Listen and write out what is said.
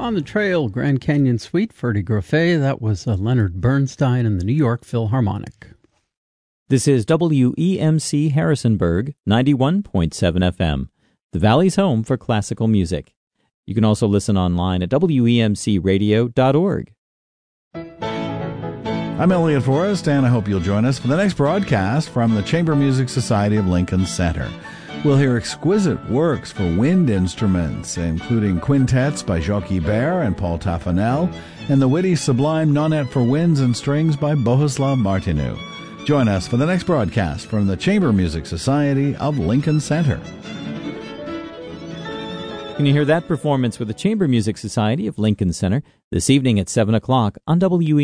On the Trail, Grand Canyon Suite, Ferdy Grofé. That was Leonard Bernstein and the New York Philharmonic. This is WEMC Harrisonburg, 91.7 FM, the Valley's home for classical music. You can also listen online at WEMCradio.org. I'm Elliot Forrest, and I hope you'll join us for the next broadcast from the Chamber Music Society of Lincoln Center. We'll hear exquisite works for wind instruments, including quintets by Jacques Ibert and Paul Taffanel, and the witty sublime Nonette for winds and strings by Bohuslav Martinu. Join us for the next broadcast from the Chamber Music Society of Lincoln Center. Can you hear that performance with the Chamber Music Society of Lincoln Center this evening at 7 o'clock on WEMC?